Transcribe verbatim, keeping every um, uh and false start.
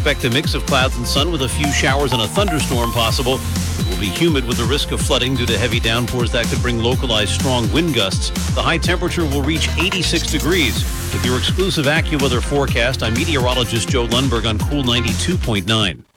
expect a mix of clouds and sun with a few showers and a thunderstorm possible. It will be humid with the risk of flooding due to heavy downpours that could bring localized strong wind gusts. The high temperature will reach eighty-six degrees. With your exclusive AccuWeather forecast, I'm meteorologist Joe Lundberg on Cool ninety-two point nine.